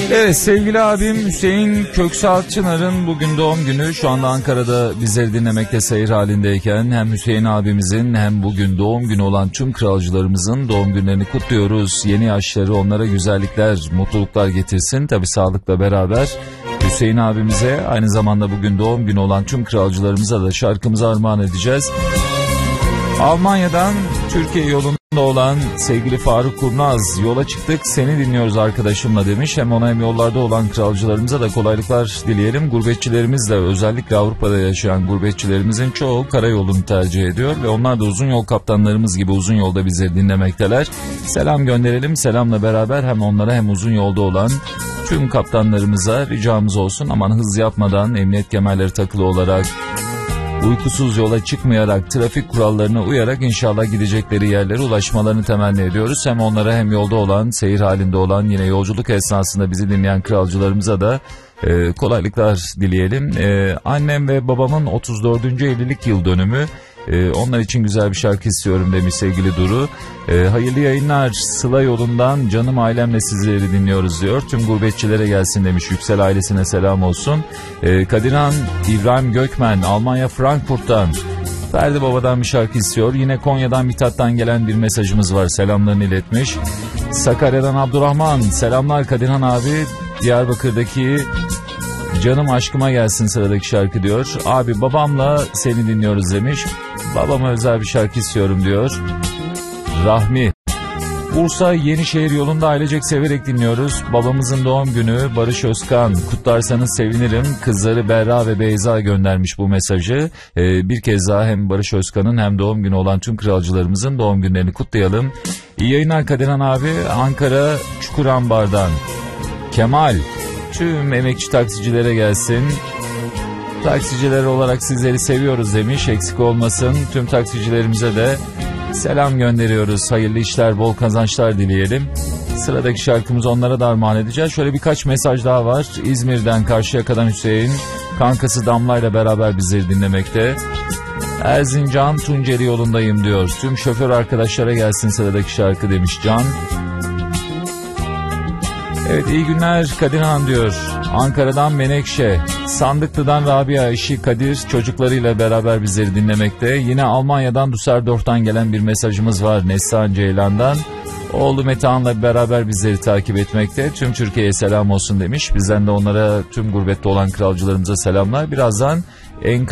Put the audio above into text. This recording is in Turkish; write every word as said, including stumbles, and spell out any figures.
Evet, sevgili abim Hüseyin Köksal Çınar'ın bugün doğum günü. Şu anda Ankara'da bizleri dinlemekte seyir halindeyken hem Hüseyin abimizin hem bugün doğum günü olan tüm kralcılarımızın doğum günlerini kutluyoruz. Yeni yaşları onlara güzellikler, mutluluklar getirsin. Tabii sağlıkla beraber Hüseyin abimize, aynı zamanda bugün doğum günü olan tüm kralcılarımıza da şarkımızı armağan edeceğiz. Almanya'dan Türkiye yolunda olan sevgili Faruk Kurnaz, yola çıktık seni dinliyoruz arkadaşımla demiş. Hem ona hem yollarda olan kralcılarımıza da kolaylıklar dileyelim. Gurbetçilerimiz de, özellikle Avrupa'da yaşayan gurbetçilerimizin çoğu karayolunu tercih ediyor ve onlar da uzun yol kaptanlarımız gibi uzun yolda bizleri dinlemekteler. Selam gönderelim, selamla beraber hem onlara hem uzun yolda olan tüm kaptanlarımıza ricamız olsun. Aman hız yapmadan, emniyet kemerleri takılı olarak, uykusuz yola çıkmayarak, trafik kurallarına uyarak inşallah gidecekleri yerlere ulaşmalarını temenni ediyoruz. Hem onlara hem yolda olan, seyir halinde olan, yine yolculuk esnasında bizi dinleyen kralcılarımıza da e, kolaylıklar dileyelim. E, annem ve babamın otuz dördüncü evlilik yıl dönümü. Ee, onlar için güzel bir şarkı istiyorum demiş sevgili Duru. Ee, hayırlı yayınlar, Sıla yolundan canım ailemle sizleri dinliyoruz diyor. Tüm gurbetçilere gelsin demiş, Yüksel ailesine selam olsun. Ee, Kadirhan İbrahim Gökmen Almanya Frankfurt'tan Ferdi Baba'dan bir şarkı istiyor. Yine Konya'dan Mithat'tan gelen bir mesajımız var, selamlarını iletmiş. Sakarya'dan Abdurrahman, selamlar Kadirhan abi, Diyarbakır'daki canım aşkıma gelsin sıradaki şarkı diyor. Abi babamla seni dinliyoruz demiş. Babama özel bir şarkı istiyorum diyor Rahmi. Bursa Yenişehir yolunda ailecek severek dinliyoruz. Babamızın doğum günü, Barış Özkan, kutlarsanız sevinirim. Kızları Berra ve Beyza göndermiş bu mesajı. Ee, bir kez daha hem Barış Özkan'ın hem doğum günü olan tüm kralcılarımızın doğum günlerini kutlayalım. İyi yayınlar Kadirhan abi. Ankara Çukurambar'dan Kemal, tüm emekçi taksicilere gelsin. Taksiciler olarak sizleri seviyoruz demiş, eksik olmasın. Tüm taksicilerimize de selam gönderiyoruz. Hayırlı işler, bol kazançlar dileyelim. Sıradaki şarkımızı onlara da armağan edeceğiz. Şöyle birkaç mesaj daha var. İzmir'den Karşıyaka'dan Hüseyin, kankası Damla ile beraber bizleri dinlemekte. Erzincan Tunceli yolundayım diyor. Tüm şoför arkadaşlara gelsin sıradaki şarkı demiş Can. Evet, iyi günler Kadirhan diyor. Ankara'dan Menekşe, Sandıklı'dan Rabia, eşi Kadir çocuklarıyla beraber bizleri dinlemekte. Yine Almanya'dan Düsseldorf'tan gelen bir mesajımız var Neslihan Ceylan'dan. Oğlu Metehan'la beraber bizleri takip etmekte. Tüm Türkiye'ye selam olsun demiş. Bizden de onlara, tüm gurbette olan kralcılarımıza selamlar. Birazdan en